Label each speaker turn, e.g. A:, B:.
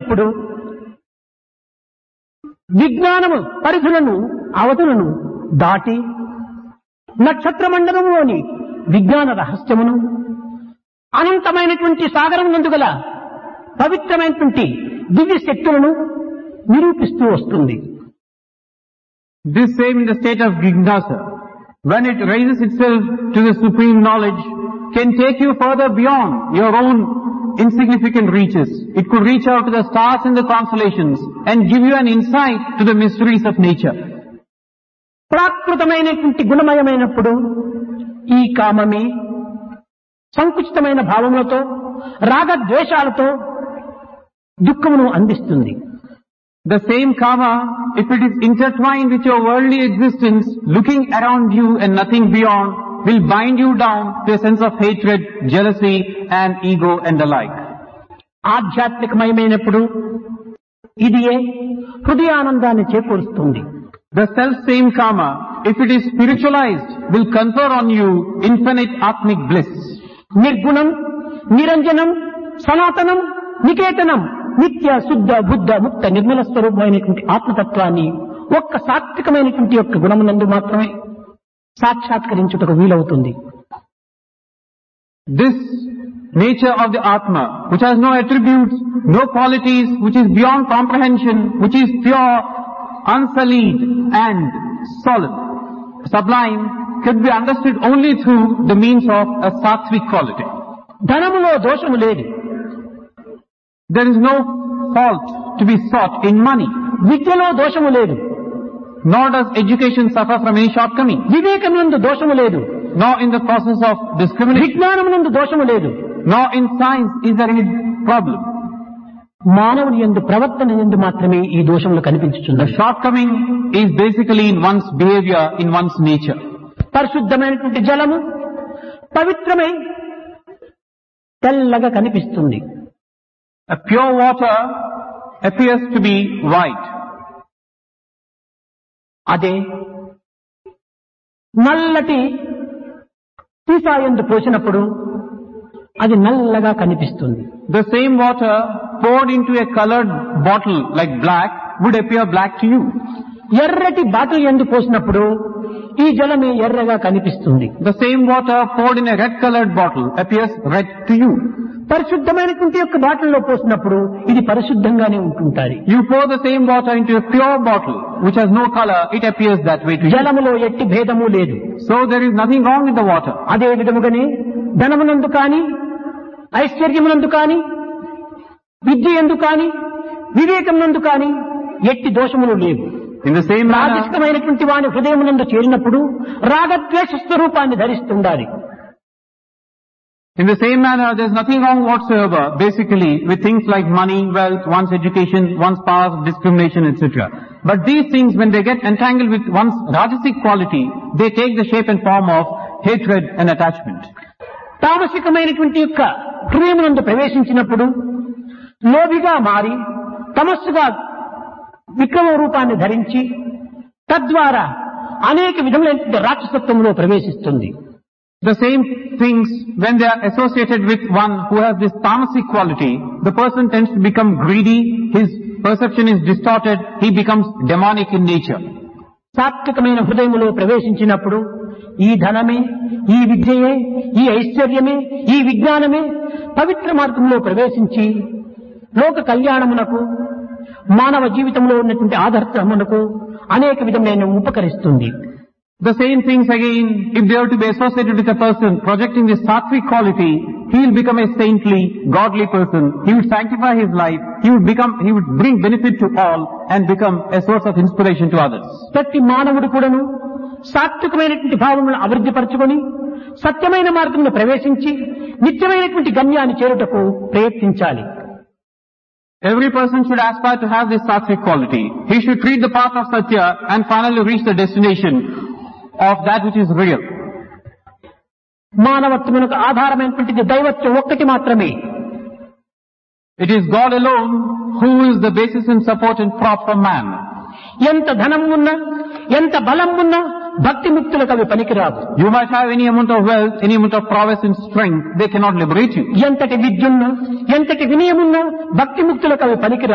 A: ఇప్పుడు విజ్ఞానము పరిధులను అవధులను దాటి నక్షత్ర మండలంలోని విజ్ఞాన రహస్యమును అనంతమైనటువంటి సాగరం నందు గల పవిత్రమైనటువంటి దివ్య శక్తులను నిరూపిస్తూ వస్తుంది.
B: This same in the state of Jignasa, when it raises itself to the supreme knowledge, can take you further beyond your own insignificant reaches. It could reach out to the stars and the constellations and give you an insight to the mysteries of nature.
A: ప్రాకృతమైనటువంటి గుణమయమైనప్పుడు ఈ కామమే సంకుచితమైన భావములతో రాగద్వేషాలతో దుఃఖమును అందిస్తుంది.
B: The same karma, if it is intertwined with your worldly existence, looking around you and nothing beyond, will bind you down to a sense of hatred, jealousy and ego and the like.
A: ఆధ్యాత్మికమయమైనప్పుడు ఇదియే హృదయానందాన్ని చేకూరుస్తుంది.
B: The self-same karma, if it is spiritualized, will confer on you infinite atmic bliss.
A: నిర్గుణం, నిరంజనం, సనాతనం, నికేతనం, నిత్య శుద్ధ బుద్ధ ముక్త నిర్మల స్వరూపమైనటువంటి ఆత్మతత్వాన్ని ఒక్క సాత్వికమైనటువంటి యొక్క గుణమునందు మాత్రమే సాక్షాత్కరించుటకు వీలవుతుంది.
B: This nature of the Atma, which has no attributes, no qualities, which is beyond comprehension, which is pure, unsullied and solemn, sublime, could be understood only through the means of a sattvic quality.
A: ధనములో దోషము లేదు.
B: There is no fault to be sought in money.
A: విద్యలో దోషము లేదు.
B: Nor does education suffer from any shortcoming.
A: వివేకమునందు దోషము లేదు.
B: Nor in the process of discrimination.
A: విజ్ఞానమునందు దోషము లేదు.
B: Nor in science is there any problem.
A: మానవుని యందు ప్రవర్తన యందు మాత్రమే ఈ దోషములు కనిపించుచున్నది.
B: The shortcoming is basically in one's behavior, in one's nature.
A: పరిశుద్ధమైనటువంటి జలము పవిత్రమై తెల్లగా కనిపిస్తుంది.
B: A pure water appears to be white.
A: అదే నల్లటి సీసాయందు పోసినప్పుడు అది నల్లగా కనిపిస్తుంది.
B: The same water poured into a colored bottle like black would appear black to you.
A: ఎర్రటి బాటిల్ యందు పోసినప్పుడు ఈ జలమే ఎర్రగా కనిపిస్తుంది.
B: The same water poured in a red colored bottle appears red to you.
A: పరిశుద్ధమైనటువంటి యొక్క బాటిల్లో పోసినప్పుడు ఇది పరిశుద్ధంగానే ఉంటుంటారు.
B: You pour the same water into a pure bottle which has no color, it appears that way to you.
A: జలములో ఎట్టి భేదము లేదు.
B: So there is nothing wrong with the water.
A: అదే విధముగానే ధనమునందు కానీ ఐశ్వర్యమునందు కానీ విద్యయందు కానీ వివేకమునందు కానీ ఎట్టి దోషములు లేవు.
B: In the same manner,
A: రాజసికమైనటువంటి వాని హృదయమునందు చేరినప్పుడు రాగద్వేష స్వరూపాన్ని ధరిస్తుండాలి.
B: in the same manner, there is nothing wrong whatsoever, basically, with things like money, wealth, one's education, one's past, discrimination, etc. But these things, when they get entangled with one's rajasic quality, they take the shape and form of hatred and attachment.
A: తామసికమైనటువంటి యొక్క హృదయమునందు ప్రవేశించినప్పుడు లోభిగా మారి తమస్సుగా విక్రమ రూపాన్ని ధరించి తద్వారా అనేక విధములైన రాక్షసత్వంలో ప్రవేశిస్తుంది.
B: The same things, when they are associated with one who has this tamasic quality, the person tends to become greedy, his perception is distorted, he becomes demonic in nature.
A: సాత్వికమైన హృదయములో ప్రవేశించినప్పుడు ఈ ధనమే, ఈ విద్యయే, ఈ ఐశ్వర్యమే, ఈ విజ్ఞానమే పవిత్ర మార్గంలో ప్రవేశించి లోక కళ్యాణమునకు మానవ జీవితంలో ఉన్నటువంటి ఆదర్శమునకు అనేక విధమైన ఉపకరిస్తుంది.
B: The same things again, if they are to be associated with a person projecting this sattvic quality, he will become a saintly, godly person. He would sanctify his life. He would bring benefit to all and become a source of inspiration to others.
A: ప్రతి మానవుడు కూడాను సాత్వికమైనటువంటి భావములను అభివృద్ధి పరచుకొని సత్యమైన మార్గంలో ప్రవేశించి నిత్యమైనటువంటి గమ్యాన్ని చేరుటకు ప్రయత్నించాలి.
B: Every person should aspire to have this sattvic quality. He should tread the path of Satya and finally reach the destination of that which is real.
A: మానవత్వమునకు ఆధారమైనటువంటి దైవత్వం ఒక్కటి మాత్రమే.
B: It is God alone who is the basis and support and prop for man.
A: ఎంత ధనం ఉన్నా, ఎంత బలం ఉన్నా భక్తి ముక్తులకు అవి పనికిరావు.
B: You might have any amount of wealth, any amount of prowess and strength, they cannot liberate you.
A: ఎంతటి విద్యున్నా, ఎంతటి వినయమున్నా భక్తి ముక్తులకు అవి పనికిరావు.